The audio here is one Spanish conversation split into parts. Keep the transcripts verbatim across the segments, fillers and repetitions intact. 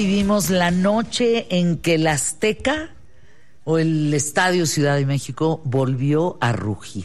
Vivimos la noche en que el Azteca o el Estadio Ciudad de México volvió a rugir.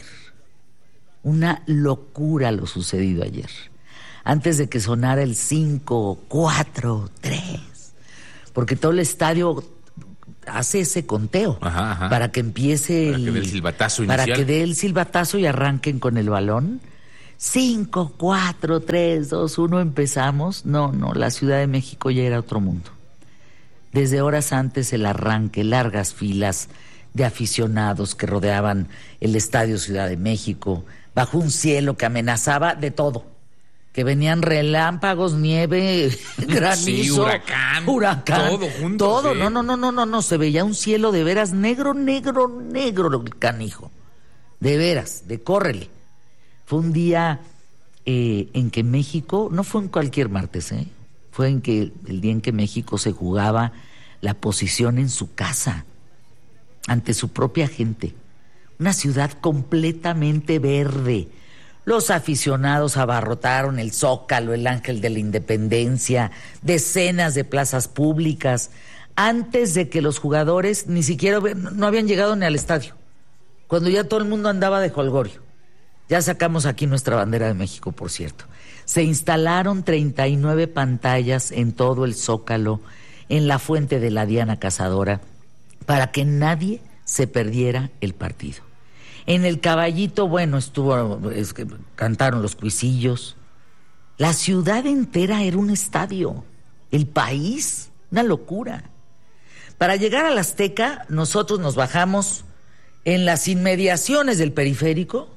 Una locura lo sucedido ayer. Antes de que sonara el cinco, cuatro, tres, porque todo el estadio hace ese conteo ajá, ajá. para que empiece para el, que dé el silbatazo inicial. para que dé el silbatazo y arranquen con el balón. Cinco, cuatro, tres, dos, uno, empezamos. No, no, la Ciudad de México ya era otro mundo. Desde horas antes el arranque, largas filas de aficionados que rodeaban el Estadio Ciudad de México, bajo un cielo que amenazaba de todo. Que venían relámpagos, nieve, granizo, sí, huracán, huracán, todo junto. Todo, ¿sí? no, no, no, no, no, no, se veía un cielo de veras negro, negro, negro, el canijo. De veras, de córrele. Fue un día eh, en que México, no fue en cualquier martes, ¿eh? Fue en que el día en que México se jugaba la posición en su casa, ante su propia gente. Una ciudad completamente verde. Los aficionados abarrotaron el Zócalo, el Ángel de la Independencia, decenas de plazas públicas, antes de que los jugadores ni siquiera no habían llegado ni al estadio, cuando ya todo el mundo andaba de jolgorio. Ya sacamos aquí nuestra bandera de México, por cierto. Se instalaron treinta y nueve pantallas en todo el Zócalo, en la Fuente de la Diana Cazadora, para que nadie se perdiera el partido. En el Caballito, bueno, estuvo, es que cantaron los cuisillos. La ciudad entera era un estadio. El país, una locura. Para llegar al Azteca, nosotros nos bajamos en las inmediaciones del periférico.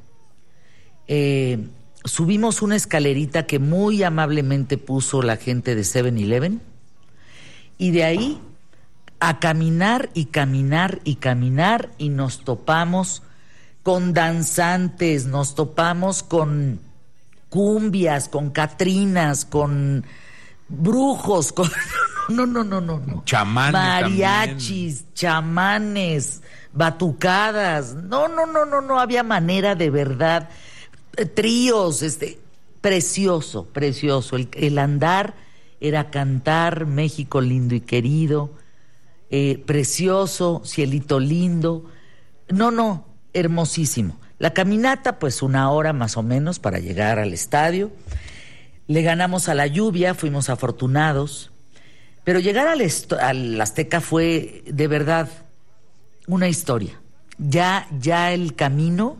Eh, subimos una escalerita que muy amablemente puso la gente de seven eleven, y de ahí a caminar y caminar y caminar, y nos topamos con danzantes, nos topamos con cumbias, con catrinas, con brujos, con no, no, no, no, no. Chamanes, mariachis, también. chamanes, batucadas. No, no, no, no, no había manera, de verdad. Tríos, este, precioso, precioso. El, el andar era cantar México lindo y querido, eh, precioso, cielito lindo. No, no, hermosísimo. La caminata, pues una hora más o menos para llegar al estadio. Le ganamos a la lluvia, fuimos afortunados. Pero llegar al, est- al Azteca fue de verdad una historia. Ya, ya el camino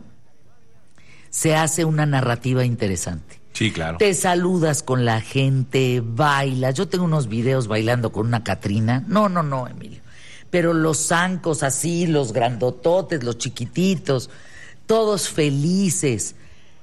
se hace una narrativa interesante. Sí, claro. Te saludas con la gente, bailas. Yo tengo unos videos bailando con una Catrina. No, no, no, Emilio. Pero los zancos así, los grandototes, los chiquititos, todos felices.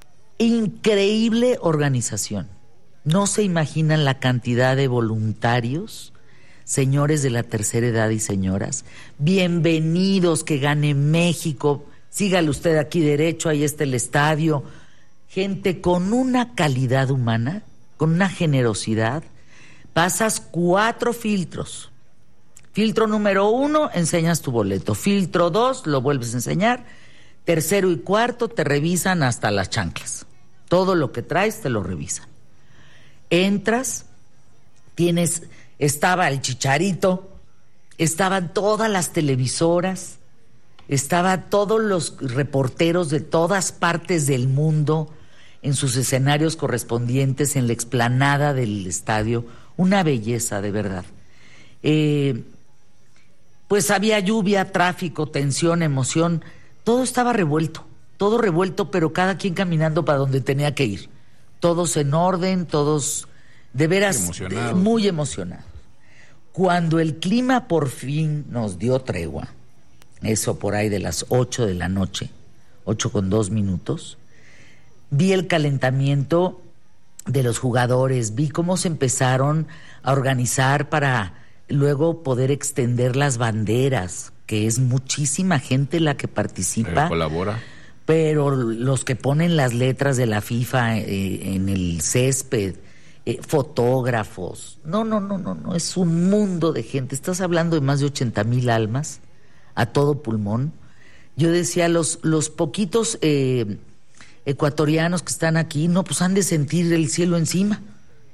Increíble organización. No se imaginan la cantidad de voluntarios, señores de la tercera edad y señoras. Bienvenidos, que gane México. Sígale usted aquí derecho, ahí está el estadio. Gente con una calidad humana, con una generosidad. Pasas cuatro filtros. Filtro número uno, enseñas tu boleto. Filtro dos, lo vuelves a enseñar. Tercero y cuarto, te revisan hasta las chanclas. Todo lo que traes te lo revisan. Entras, tienes, estaba el Chicharito, estaban todas las televisoras, estaban todos los reporteros de todas partes del mundo en sus escenarios correspondientes en la explanada del estadio. Una belleza, de verdad. Eh, pues había lluvia, tráfico, tensión, emoción. Todo estaba revuelto, todo revuelto, pero cada quien caminando para donde tenía que ir. Todos en orden, todos de veras emocionados. Eh, muy emocionados. Cuando el clima por fin nos dio tregua, eso por ahí de las ocho de la noche, ocho con dos minutos, vi el calentamiento de los jugadores, vi cómo se empezaron a organizar para luego poder extender las banderas, que es muchísima gente la que participa. Eh, colabora. Pero los que ponen las letras de la FIFA eh, en el césped, eh, fotógrafos, no, no, no, no, no, es un mundo de gente. Estás hablando de más de ochenta mil almas a todo pulmón. Yo decía, los, los poquitos eh, ecuatorianos que están aquí, no, pues han de sentir el cielo encima.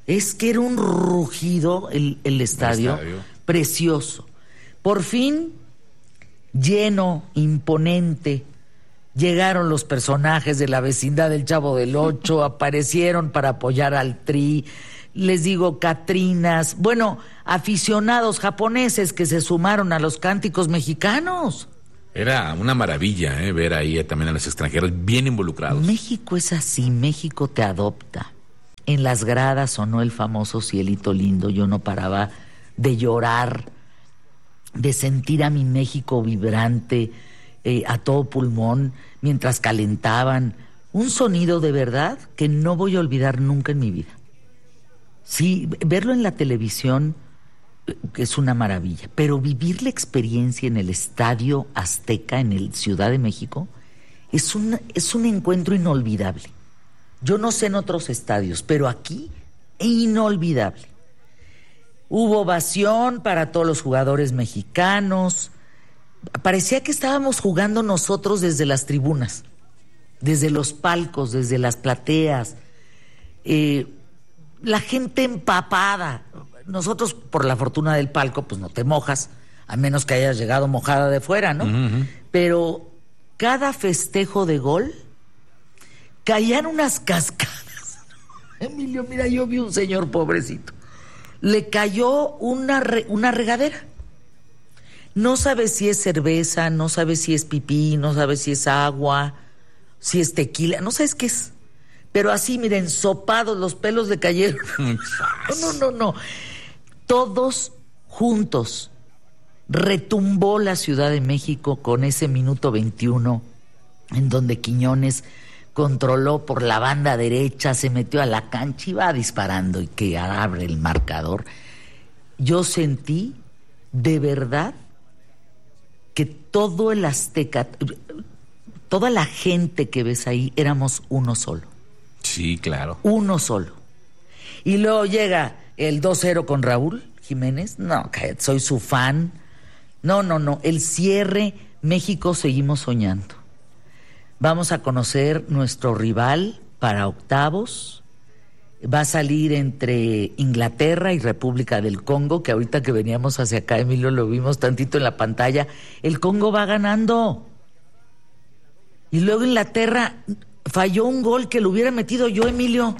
Es que era un rugido el, el estadio, El estadio. precioso. Por fin, lleno, imponente, llegaron los personajes de la vecindad del Chavo del Ocho, aparecieron para apoyar al Tri, les digo, catrinas, bueno, aficionados japoneses que se sumaron a los cánticos mexicanos. Era una maravilla, ¿eh? Ver ahí también a los extranjeros bien involucrados. México es así, México te adopta. En las gradas sonó el famoso Cielito Lindo, yo no paraba de llorar, de sentir a mi México vibrante, eh, a todo pulmón, mientras calentaban. Un sonido de verdad que no voy a olvidar nunca en mi vida. Sí, verlo en la televisión eh, es una maravilla, pero vivir la experiencia en el Estadio Azteca, en el Ciudad de México, es un, es un encuentro inolvidable. Yo no sé en otros estadios, pero aquí, inolvidable. Hubo ovación para todos los jugadores mexicanos. Parecía que estábamos jugando nosotros desde las tribunas, desde los palcos, desde las plateas. Eh, la gente empapada. Nosotros, por la fortuna del palco, pues no te mojas, a menos que hayas llegado mojada de fuera, ¿no? Uh-huh. Pero cada festejo de gol caían unas cascadas. Emilio, mira, yo vi un señor pobrecito. Le cayó una, re, una regadera. No sabes si es cerveza, no sabes si es pipí, no sabes si es agua, si es tequila, no sabes qué es. Pero así, miren, ensopados, los pelos le cayeron. No, no, no. Todos juntos. Retumbó la Ciudad de México con ese minuto veintiuno en donde Quiñones controló por la banda derecha, se metió a la cancha y va disparando y que abre el marcador. Yo sentí de verdad que todo el Azteca, toda la gente que ves ahí, éramos uno solo. Sí, claro. Uno solo. Y luego llega el dos cero con Raúl Jiménez. No, cállate, soy su fan. No, no, no. El cierre, México seguimos soñando. Vamos a conocer nuestro rival para octavos. Va a salir entre Inglaterra y República del Congo, que ahorita que veníamos hacia acá, Emilio, lo vimos tantito en la pantalla. El Congo va ganando. Y luego Inglaterra falló un gol que lo hubiera metido yo, Emilio.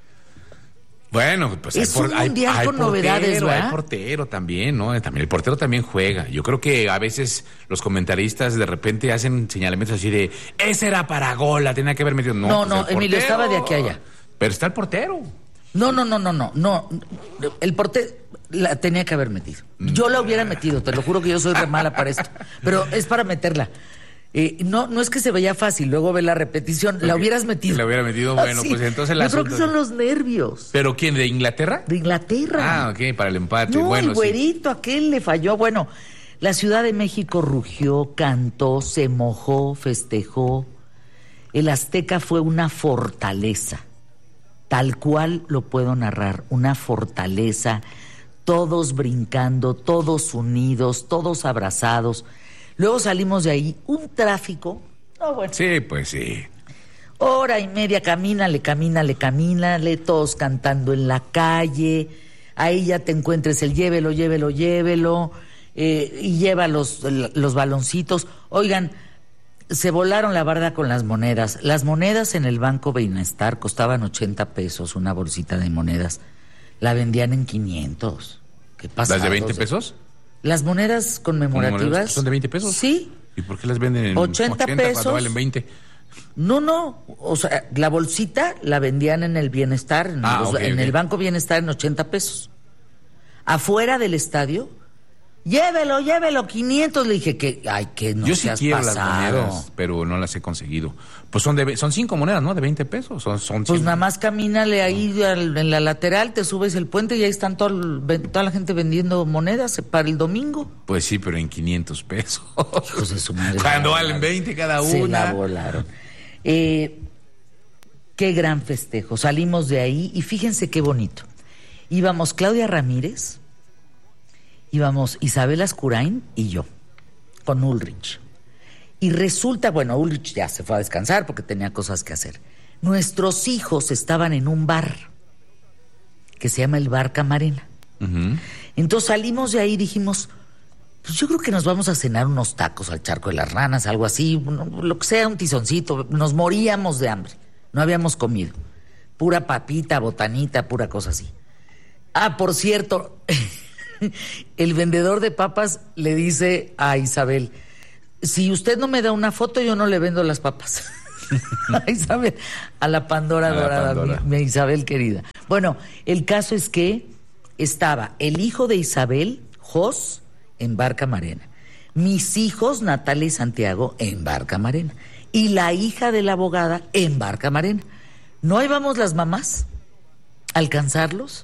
Bueno, pues es hay, un mundial hay, con hay novedades, portero, ¿verdad? Hay portero también, ¿no? También el portero también juega. Yo creo que a veces los comentaristas de repente hacen señalamientos así de ese era para gol, la tenía que haber metido. No, no, pues no Emilio, portero, estaba de aquí a allá. Pero está el portero. No, no, no, no, no, no. El portero la tenía que haber metido. Yo la hubiera metido, te lo juro que yo soy re mala para esto. Pero es para meterla. Eh, no, no es que se veía fácil, luego ve la repetición, okay. La hubieras metido. La hubiera metido, bueno, ah, sí. Pues entonces la. Yo creo que son los nervios. ¿Pero quién? ¿De Inglaterra? De Inglaterra. Ah, ok, para el empate. No, bueno, el güerito, sí. Aquel le falló. Bueno, la Ciudad de México rugió, cantó, se mojó, festejó. El Azteca fue una fortaleza, tal cual lo puedo narrar, una fortaleza, todos brincando, todos unidos, todos abrazados. Luego salimos de ahí, un tráfico. Oh, bueno. Sí, pues sí. Hora y media, camínale, camínale, camínale, todos cantando en la calle. Ahí ya te encuentres el llévelo, llévelo, llévelo. Eh, y lleva los, los baloncitos. Oigan, se volaron la barda con las monedas. Las monedas en el Banco Bienestar costaban ochenta pesos, una bolsita de monedas. La vendían en quinientos. ¿Qué pasa? ¿Las de veinte pesos? Las monedas conmemorativas son de veinte pesos. Sí. ¿Y por qué las venden en ochenta pesos cuando valen veinte? No, no, o sea, la bolsita la vendían en el Bienestar, en, ah, los, okay, en okay. el Banco Bienestar en ochenta pesos. Afuera del estadio, llévelo, llévelo, quinientos. Le dije que, ay, que no Yo sí seas quiero pasado. Las monedas, pero no las he conseguido. Pues son de son cinco monedas, ¿no? De veinte pesos. Son, son pues cien... nada más camínale ahí al, en la lateral, te subes el puente y ahí están todo el, toda la gente vendiendo monedas para el domingo. Pues sí, pero en quinientos pesos. Hijos de su madre. Cuando valen veinte cada una. Se la volaron. Eh, qué gran festejo. Salimos de ahí y fíjense qué bonito. Íbamos Claudia Ramírez, íbamos Isabel Ascurain y yo, con Ulrich. Y resulta, bueno, Ulrich ya se fue a descansar porque tenía cosas que hacer. Nuestros hijos estaban en un bar. que se llama el Bar Camarena. Uh-huh. Entonces salimos de ahí y dijimos, pues yo creo que nos vamos a cenar unos tacos al Charco de las Ranas, algo así, lo que sea, un tizoncito. Nos moríamos de hambre, no habíamos comido. Pura papita, botanita, pura cosa así. Ah, por cierto, el vendedor de papas le dice a Isabel, si usted no me da una foto, yo no le vendo las papas. A Isabel, a la Pandora a la dorada, Pandora. Mi, mi Isabel querida. Bueno, el caso es que estaba el hijo de Isabel, Jos, en Bar Camarena. Mis hijos, Natalia y Santiago, en Bar Camarena. Y la hija de la abogada, en Bar Camarena. ¿No íbamos las mamás a alcanzarlos?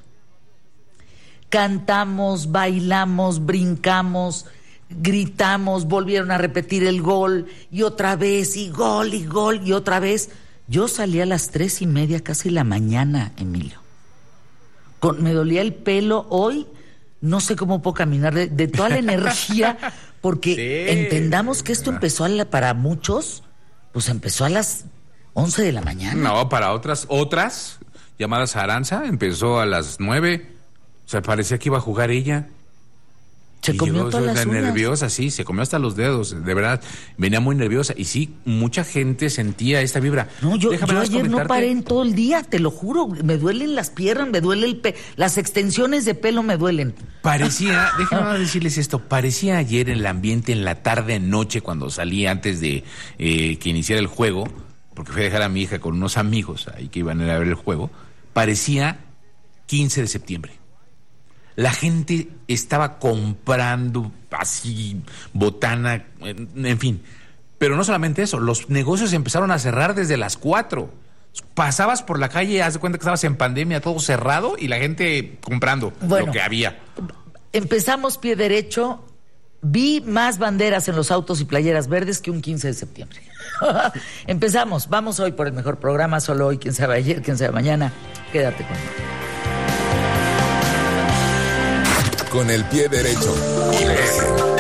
Cantamos, bailamos, brincamos, gritamos, volvieron a repetir el gol, y otra vez, y gol, y gol, y otra vez. Yo salí a las tres y media, casi la mañana, Emilio. Con, me dolía el pelo hoy, no sé cómo puedo caminar, de, de toda la energía, porque sí. Entendamos que esto empezó a la, para muchos, pues empezó a las once de la mañana. No, para otras, otras, llamadas Aranza, empezó a las nueve. O sea, parecía que iba a jugar ella. Se y comió llegó, todas las uñas. Nerviosa, sí, se comió hasta los dedos, de verdad. Venía muy nerviosa. Y sí, mucha gente sentía esta vibra. No, yo, yo ayer no paré en todo el día, te lo juro. Me duelen las piernas, me duele el pe... las extensiones de pelo me duelen. Parecía, déjame decirles esto, parecía ayer el ambiente en la tarde, noche, cuando salí antes de eh, que iniciara el juego, porque fui a dejar a mi hija con unos amigos ahí que iban a ir a ver el juego, parecía quince de septiembre. La gente estaba comprando así botana, en, en fin. Pero no solamente eso, los negocios empezaron a cerrar desde las cuatro. Pasabas por la calle, haz de cuenta que estabas en pandemia, todo cerrado y la gente comprando bueno, lo que había. Empezamos pie derecho. Vi más banderas en los autos y playeras verdes que un quince de septiembre. Empezamos. Vamos hoy por el mejor programa, solo hoy, quién sabe ayer, quién sabe mañana. Quédate conmigo. Con el pie derecho. Imagen.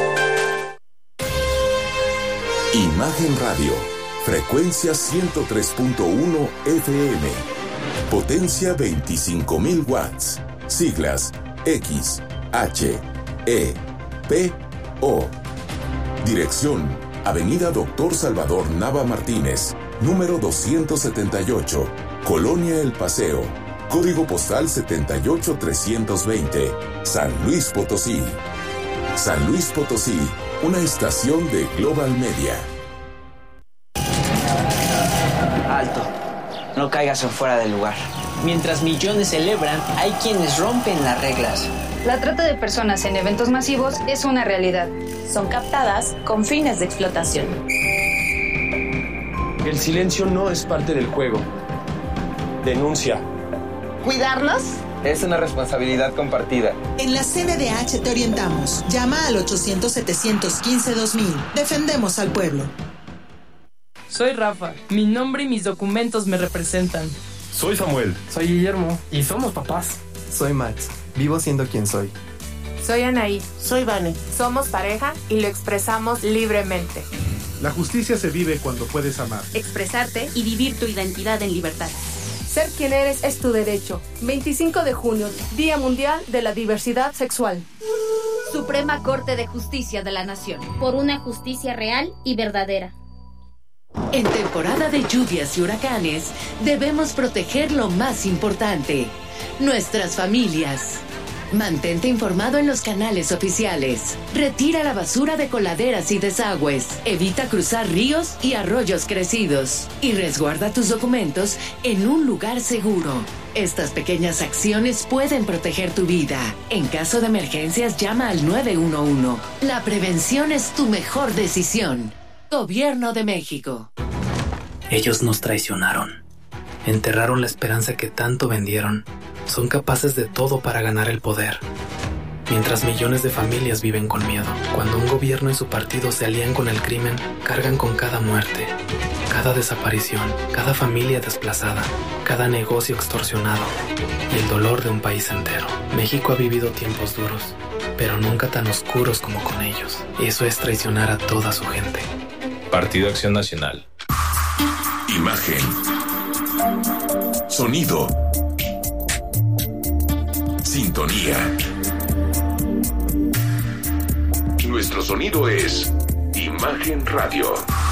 Imagen Radio. Frecuencia ciento tres punto uno F M. Potencia veinticinco mil watts. Siglas X, H, E, P, O. Dirección: Avenida Doctor Salvador Nava Martínez, número doscientos setenta y ocho, Colonia El Paseo. Código postal setenta y ocho trescientos veinte, San Luis Potosí. San Luis Potosí, una estación de Global Media. Alto, no caigas en fuera del lugar. Mientras millones celebran, hay quienes rompen las reglas. La trata de personas en eventos masivos es una realidad. Son captadas con fines de explotación. El silencio no es parte del juego. Denuncia. ¿Cuidarnos? Es una responsabilidad compartida. En la C N D H te orientamos. Llama al ochocientos, setecientos quince, dos mil. Defendemos al pueblo. Soy Rafa. Mi nombre y mis documentos me representan. Soy Samuel. Soy Guillermo. Y somos papás. Soy Max. Vivo siendo quien soy. Soy Anaí. Soy Vane. Somos pareja y lo expresamos libremente. La justicia se vive cuando puedes amar. Expresarte y vivir tu identidad en libertad. Ser quien eres es tu derecho. veinticinco de junio, Día Mundial de la Diversidad Sexual. Suprema Corte de Justicia de la Nación. Por una justicia real y verdadera. En temporada de lluvias y huracanes, debemos proteger lo más importante, nuestras familias. Mantente informado en los canales oficiales. Retira la basura de coladeras y desagües. Evita cruzar ríos y arroyos crecidos. Y resguarda tus documentos en un lugar seguro. Estas pequeñas acciones pueden proteger tu vida. En caso de emergencias, llama al nueve uno uno. La prevención es tu mejor decisión. Gobierno de México. Ellos nos traicionaron. Enterraron la esperanza que tanto vendieron. Son capaces de todo para ganar el poder. Mientras millones de familias viven con miedo. Cuando un gobierno y su partido se alían con el crimen, cargan con cada muerte, cada desaparición, cada familia desplazada, cada negocio extorsionado y el dolor de un país entero. México ha vivido tiempos duros, pero nunca tan oscuros como con ellos. Eso es traicionar a toda su gente. Partido Acción Nacional. Imagen. Sonido. sintonía. Nuestro sonido es Imagen Radio.